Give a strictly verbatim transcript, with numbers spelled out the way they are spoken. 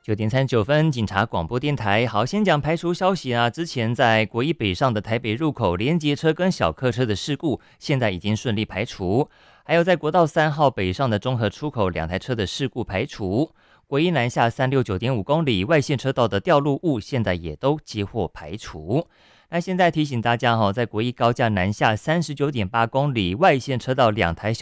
九点三十九分，警察广播电台。好，先讲排除消息啊。之前在国一北上的台北入口连接车跟小客车的事故，现在已经顺利排除。还有在国道三号北上的中和出口两台车的事故排除。国一南下三六九点五公里外线车道的掉路物，现在也都接获排除。那现在提醒大家哈，在国一高架南下三十九点八公里外线车道两台小